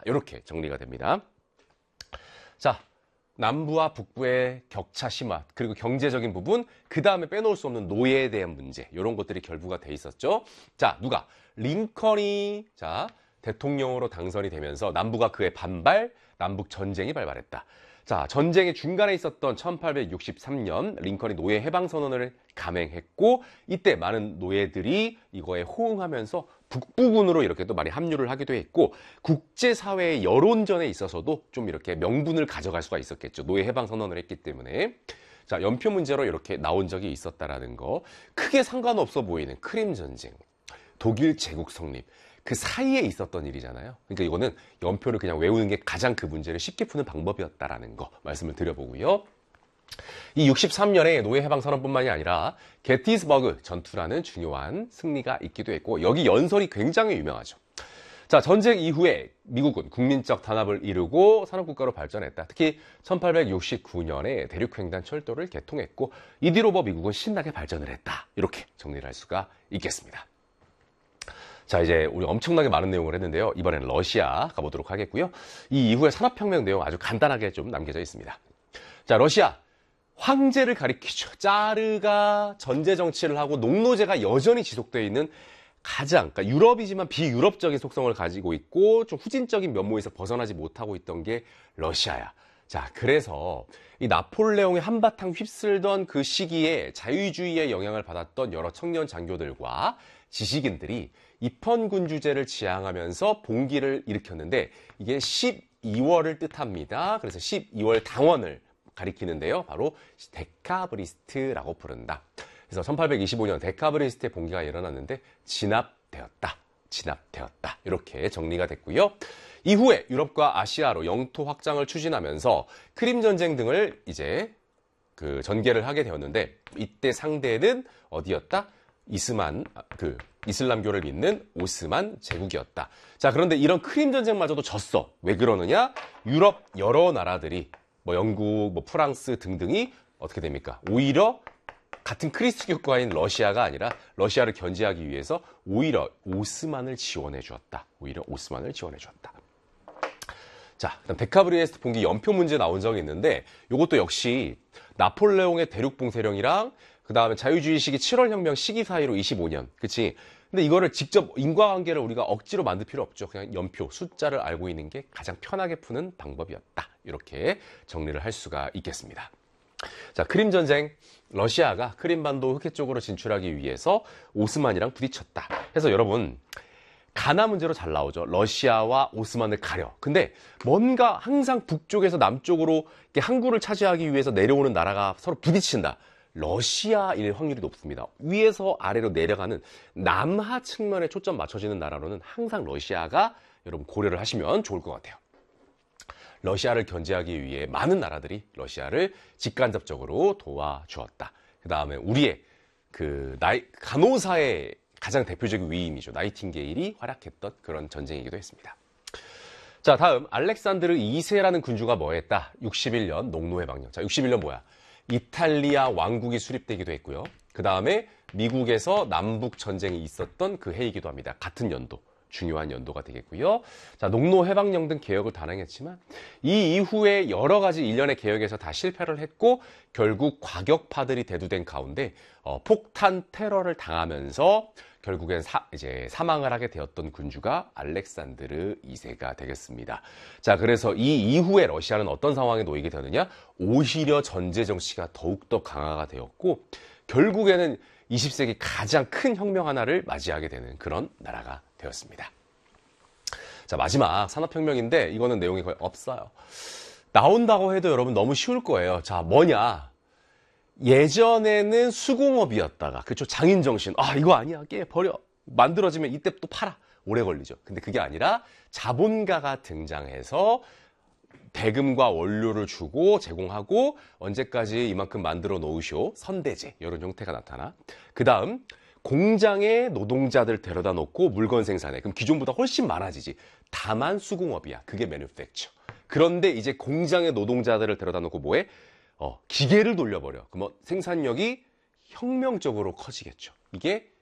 이렇게 정리가 됩니다. 자, 남부와 북부의 격차 심화, 그리고 경제적인 부분, 그 다음에 빼놓을 수 없는 노예에 대한 문제, 이런 것들이 결부가 돼 있었죠. 자, 누가? 링컨이 대통령으로 당선이 되면서 남부가 그에 반발, 남북 전쟁이 발발했다. 자, 전쟁의 중간에 있었던 1863년 링컨이 노예 해방 선언을 감행했고, 이때 많은 노예들이 이거에 호응하면서 북부군으로 이렇게 또 많이 합류를 하기도 했고, 국제사회의 여론전에 있어서도 좀 이렇게 명분을 가져갈 수가 있었겠죠. 노예 해방 선언을 했기 때문에. 자, 연표 문제로 이렇게 나온 적이 있었다라는 거. 크게 상관없어 보이는 크림 전쟁, 독일 제국 성립, 그 사이에 있었던 일이잖아요. 그러니까 이거는 연표를 그냥 외우는 게 가장 그 문제를 쉽게 푸는 방법이었다라는 거 말씀을 드려보고요. 이 63년에 노예 해방 선언뿐만이 아니라 게티스버그 전투라는 중요한 승리가 있기도 했고, 여기 연설이 굉장히 유명하죠. 자, 전쟁 이후에 미국은 국민적 단합을 이루고 산업국가로 발전했다. 특히 1869년에 대륙횡단 철도를 개통했고, 이 뒤로 미국은 신나게 발전을 했다. 이렇게 정리를 할 수가 있겠습니다. 자, 이제 우리 엄청나게 많은 내용을 했는데요. 이번에는 러시아 가보도록 하겠고요. 이 이후의 산업혁명 내용 아주 간단하게 좀 남겨져 있습니다. 자, 러시아. 황제를 가리키죠. 짜르가 전제 정치를 하고 농노제가 여전히 지속되어 있는 가장, 그러니까 유럽이지만 비유럽적인 속성을 가지고 있고 좀 후진적인 면모에서 벗어나지 못하고 있던 게 러시아야. 자, 그래서 이 나폴레옹이 한바탕 휩쓸던 그 시기에 자유주의의 영향을 받았던 여러 청년 장교들과 지식인들이 입헌군주제를 지향하면서 봉기를 일으켰는데, 이게 12월을 뜻합니다. 그래서 12월 당원을 가리키는데요. 바로 데카브리스트라고 부른다. 그래서 1825년 데카브리스트의 봉기가 일어났는데 진압되었다. 이렇게 정리가 됐고요. 이후에 유럽과 아시아로 영토 확장을 추진하면서 크림 전쟁 등을 이제 그 전개를 하게 되었는데, 이때 상대는 어디였다? 이슬람교를 믿는 오스만 제국이었다. 자, 그런데 이런 크림 전쟁마저도 졌어. 왜 그러느냐? 유럽 여러 나라들이 영국, 프랑스 등등이 어떻게 됩니까? 오히려 같은 크리스트교과인 러시아가 아니라 러시아를 견제하기 위해서 오히려 오스만을 지원해 주었다. 자, 그다음 데카브리스트 봉기 연표 문제 나온 적이 있는데, 이것도 역시 나폴레옹의 대륙봉쇄령이랑 그 다음에 자유주의 시기 7월 혁명 시기 사이로 25년. 그치? 근데 이거를 직접 인과관계를 우리가 억지로 만들 필요 없죠. 그냥 연표, 숫자를 알고 있는 게 가장 편하게 푸는 방법이었다. 이렇게 정리를 할 수가 있겠습니다. 자, 크림 전쟁. 러시아가 크림반도 흑해 쪽으로 진출하기 위해서 오스만이랑 부딪혔다. 그래서 여러분, 가나 문제로 잘 나오죠. 러시아와 오스만을 가려. 근데 뭔가 항상 북쪽에서 남쪽으로 항구를 차지하기 위해서 내려오는 나라가 서로 부딪힌다. 러시아일 확률이 높습니다. 위에서 아래로 내려가는 남하 측면에 초점 맞춰지는 나라로는 항상 러시아가 여러분 고려를 하시면 좋을 것 같아요. 러시아를 견제하기 위해 많은 나라들이 러시아를 직간접적으로 도와주었다. 그 다음에 우리의 간호사의 가장 대표적인 위임이죠. 나이팅게일이 활약했던 그런 전쟁이기도 했습니다. 자, 다음 알렉산드르 2세라는 군주가 뭐했다? 61년 농노해방령. 자, 61년 뭐야? 이탈리아 왕국이 수립되기도 했고요. 그 다음에 미국에서 남북 전쟁이 있었던 그 해이기도 합니다. 같은 연도, 중요한 연도가 되겠고요. 자, 농노해방령 등 개혁을 단행했지만 이 이후에 여러 가지 일련의 개혁에서 다 실패를 했고, 결국 과격파들이 대두된 가운데 폭탄 테러를 당하면서 결국엔 이제 사망을 하게 되었던 군주가 알렉산드르 2세가 되겠습니다. 자, 그래서 이 이후에 러시아는 어떤 상황에 놓이게 되느냐? 오히려 전제 정치가 더욱더 강화가 되었고, 결국에는 20세기 가장 큰 혁명 하나를 맞이하게 되는 그런 나라가 되었습니다. 자, 마지막 산업혁명인데 이거는 내용이 거의 없어요. 나온다고 해도 여러분 너무 쉬울 거예요. 자, 뭐냐? 예전에는 수공업이었다가, 그렇죠? 장인정신. 아, 이거 아니야. 깨, 버려. 만들어지면 이때 또 팔아. 오래 걸리죠. 근데 그게 아니라 자본가가 등장해서 대금과 원료를 주고 제공하고, 언제까지 이만큼 만들어 놓으시오. 선대제. 이런 형태가 나타나. 그 다음, 공장에 노동자들 데려다 놓고 물건 생산해. 그럼 기존보다 훨씬 많아지지. 다만 수공업이야. 그게 매뉴팩처. 그런데 이제 공장에 노동자들을 데려다 놓고 뭐해? 기계를 돌려버려. 그럼 생산력이 혁명적으로 커지겠죠. 이게